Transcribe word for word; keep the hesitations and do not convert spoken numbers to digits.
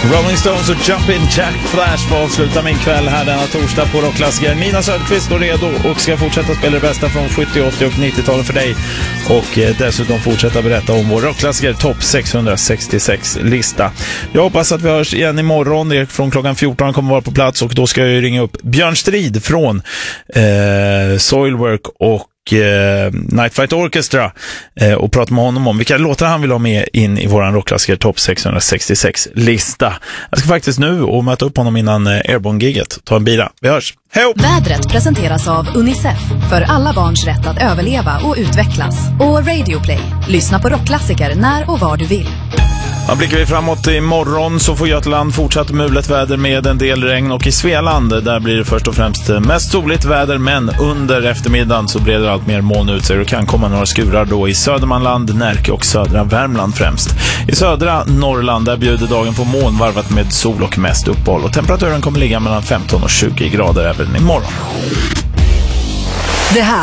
Rolling Stones och Jumpin' Jack Flash får avsluta min kväll här denna torsdag på Rockklassiker. Mina Söderqvist är redo och ska fortsätta spela det bästa från sjuttio, åttio och nittio-talet för dig. Och eh, dessutom fortsätta berätta om vår Rockklassiker topp sexhundrasextiosex-lista. Jag hoppas att vi hörs igen imorgon. Erik från klockan fjorton kommer vara på plats och då ska jag ju ringa upp Björn Strid från eh, Soilwork och Eh, Night Flight Orchestra eh, och prata med honom om vilka låtar han vill ha med in i våran Rockklassiker topp sexhundrasextiosex-lista. Jag ska faktiskt nu och möta upp honom innan eh, Airborne-giget. Ta en bira. Vi hörs. Hej! Vädret presenteras av Unicef för alla barns rätt att överleva och utvecklas. Och Radio Play. Lyssna på Rockklassiker när och var du vill. Ja, blickar vi framåt imorgon så får Götaland fortsatt mulet väder med en del regn och i Svealand där blir det först och främst mest soligt väder, men under eftermiddagen så breder allt mer moln ut sig och kan komma några skurar då i Södermanland, Närke och södra Värmland främst. I södra Norrland där bjuder dagen på moln varvat med sol och mest uppehåll och temperaturen kommer ligga mellan femton och tjugo grader även imorgon. Det här